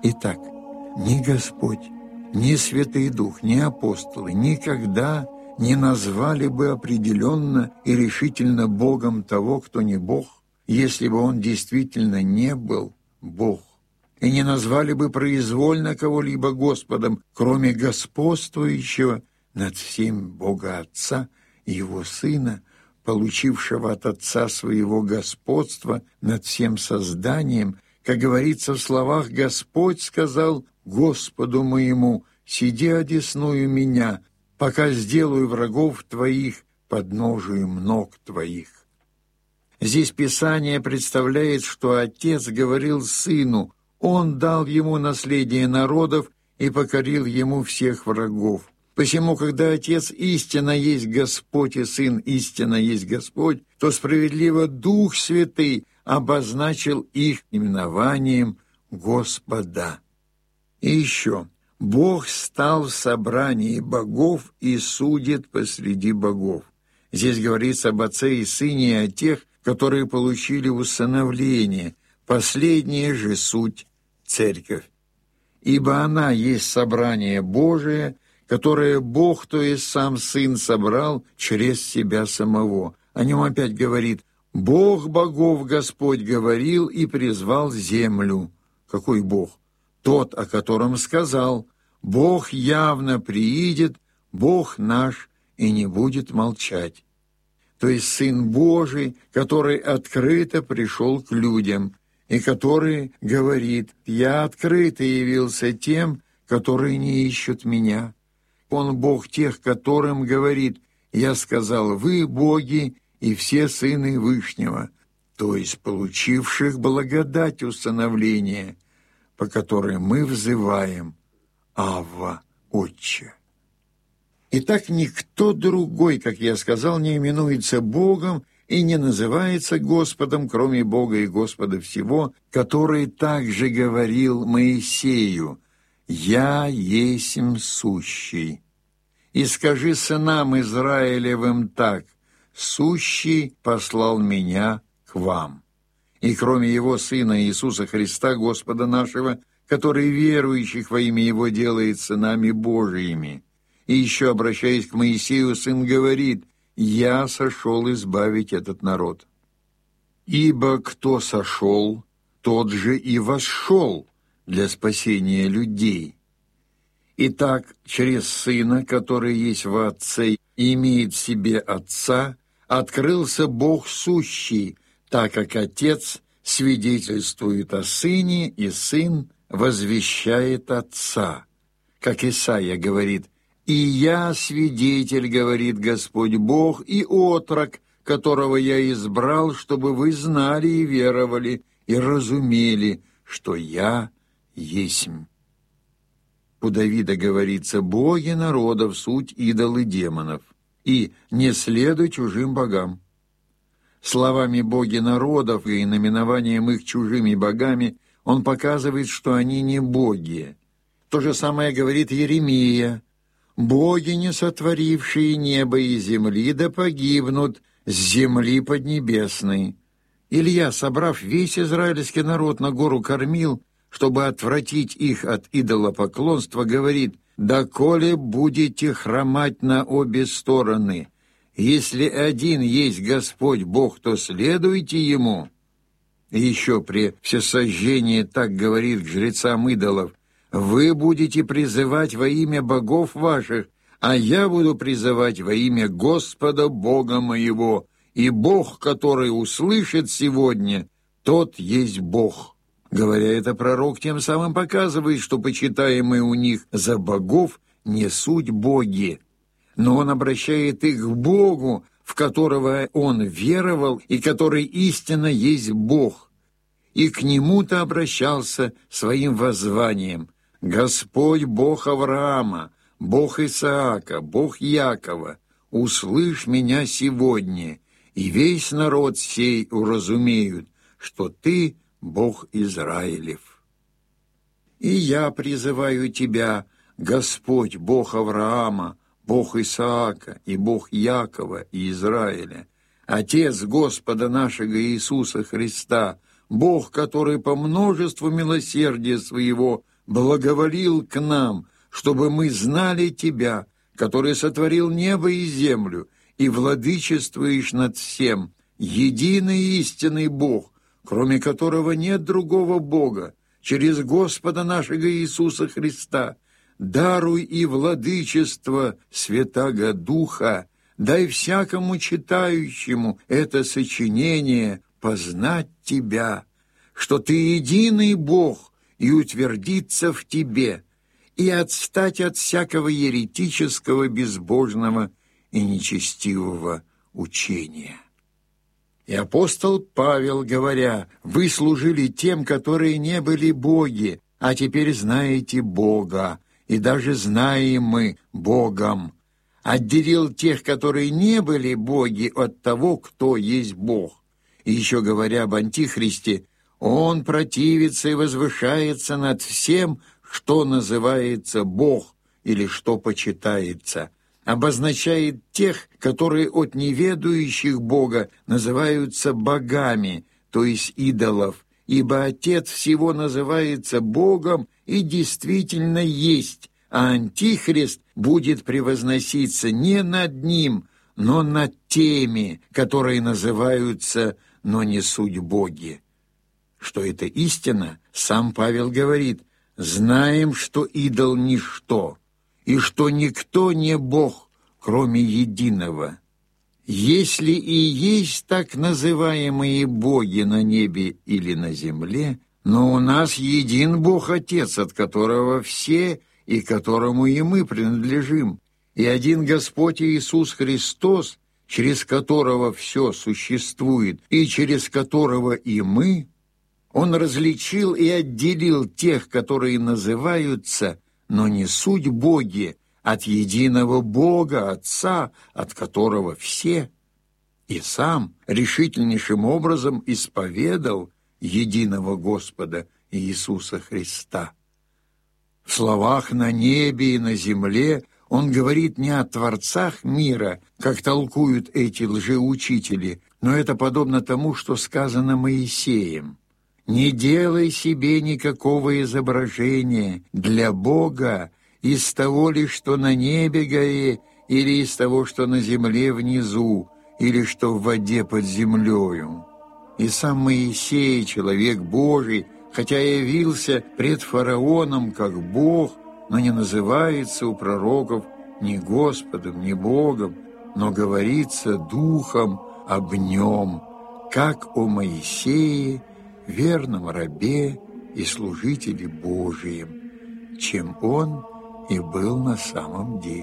Итак, ни Господь, ни Святый Дух, ни апостолы никогда не назвали бы определенно и решительно Богом того, кто не Бог, если бы Он действительно не был Бог, и не назвали бы произвольно кого-либо Господом, кроме господствующего над всем Бога Отца и Его Сына, получившего от Отца своего господства над всем созданием, как говорится в словах: «Господь сказал Господу моему: сиди одесную меня, пока сделаю врагов твоих подножием ног твоих». Здесь Писание представляет, что Отец говорил Сыну, Он дал Ему наследие народов и покорил Ему всех врагов. Посему, когда Отец истинно есть Господь и Сын истинно есть Господь, то справедливо Дух Святый обозначил их именованием Господа. И еще, Бог стал в собрании богов и судит посреди богов. Здесь говорится об Отце и Сыне и о тех, которые получили усыновление, последняя же суть — Церковь. Ибо она есть собрание Божие, которое Бог, то есть сам Сын, собрал через себя самого. О нем опять говорит: «Бог богов Господь говорил и призвал землю». Какой Бог? Тот, о котором сказал: «Бог явно приидет, Бог наш, и не будет молчать». То есть Сын Божий, который открыто пришел к людям, и который говорит: «Я открыто явился тем, которые не ищут Меня». Он Бог тех, которым говорит: «Я сказал: вы боги и все сыны Вышнего», то есть получивших благодать усыновления, по которой мы взываем: «Авва, Отче». Итак, никто другой, как я сказал, не именуется Богом и не называется Господом, кроме Бога и Господа всего, который также говорил Моисею: «Я есмь сущий». И скажи сынам Израилевым так: «Сущий послал меня к вам». И кроме Его Сына Иисуса Христа, Господа нашего, который верующих во имя Его делает сынами Божиими. И еще, обращаясь к Моисею, Сын говорит: «Я сошел избавить этот народ». Ибо кто сошел, тот же и вошел для спасения людей. Итак, через Сына, который есть во Отце и имеет в себе Отца, открылся Бог сущий, так как Отец свидетельствует о Сыне, и Сын возвещает Отца. Как Исаия говорит: «И я свидетель, говорит Господь Бог, и отрок, которого я избрал, чтобы вы знали и веровали, и разумели, что я есмь». У Давида говорится: «Боги народов суть идолы демонов, и не следуй чужим богам». Словами «боги народов» и наименованием их чужими богами он показывает, что они не боги. То же самое говорит Иеремия: «Боги, не сотворившие небо и земли, да погибнут с земли поднебесной». Илья, собрав весь израильский народ на гору Кормил, чтобы отвратить их от идолопоклонства, говорит: «Доколе будете хромать на обе стороны? Если один есть Господь Бог, то следуйте Ему». И еще при всесожжении так говорит к жрецам идолов: «Вы будете призывать во имя богов ваших, а я буду призывать во имя Господа Бога моего, и Бог, который услышит сегодня, тот есть Бог». Говоря это, пророк тем самым показывает, что почитаемые у них за богов не суть боги, но он обращает их к Богу, в которого он веровал и который истинно есть Бог, и к Нему-то обращался своим воззванием: «Господь Бог Авраама, Бог Исаака, Бог Якова, услышь меня сегодня, и весь народ сей уразумеют, что Ты Бог Израилев. И я призываю Тебя, Господь Бог Авраама, Бог Исаака и Бог Якова и Израиля, Отец Господа нашего Иисуса Христа, Бог, который по множеству милосердия Своего благоволил к нам, чтобы мы знали Тебя, который сотворил небо и землю, и владычествуешь над всем, единый истинный Бог, кроме которого нет другого Бога, через Господа нашего Иисуса Христа. Даруй и владычество Святаго Духа, дай всякому читающему это сочинение познать Тебя, что Ты единый Бог, и утвердиться в Тебе, и отстать от всякого еретического, безбожного и нечестивого учения. И апостол Павел, говоря: «Вы служили тем, которые не были боги, а теперь знаете Бога, и даже знаем мы Богом, отделил тех, которые не были боги, от того, кто есть Бог». И еще говоря об Антихристе: «Он противится и возвышается над всем, что называется Бог или что почитается», обозначает тех, которые от неведающих Бога называются богами, то есть идолов, ибо Отец всего называется Богом и действительно есть, а Антихрист будет превозноситься не над ним, но над теми, которые называются, но не суть боги. Что это истина, сам Павел говорит: «Знаем, что идол – ничто, и что никто не Бог, кроме единого. Если и есть так называемые боги на небе или на земле, но у нас един Бог Отец, от которого все и которому и мы принадлежим, и один Господь Иисус Христос, через которого все существует и через которого и мы». Он различил и отделил тех, которые называются, но не суть боги, от единого Бога, Отца, от которого все, и сам решительнейшим образом исповедал единого Господа Иисуса Христа. В словах «на небе и на земле» он говорит не о творцах мира, как толкуют эти лжеучители, но это подобно тому, что сказано Моисеем: «Не делай себе никакого изображения для Бога из того ли, что на небе горе, или из того, что на земле внизу, или что в воде под землею». И сам Моисей, человек Божий, хотя явился пред фараоном как Бог, но не называется у пророков ни Господом, ни Богом, но говорится Духом об нем, как о Моисее, верном рабе и служителе Божием, чем он и был на самом деле.